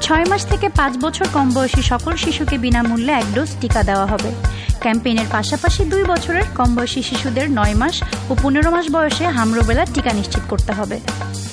6 মাস থেকে 5 বছর কম বয়সী সকল শিশুকে বিনামূল্যে 1 ডোজ টিকা দেওয়া হবে। ক্যাম্পেইনের পাশাপাশি 2 বছরের কম বয়সী শিশুদের 9 মাস ও 15 মাস বয়সে হাম রুবেলা টিকা নিশ্চিত করতে হবে।